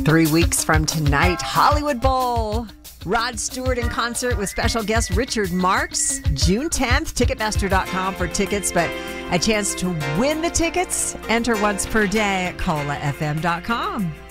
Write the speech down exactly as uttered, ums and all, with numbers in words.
Three weeks from tonight, Hollywood Bowl. Rod Stewart in concert with special guest Richard Marx, June tenth, Ticketmaster dot com for tickets, but a chance to win the tickets. Enter once per day at cola f m dot com.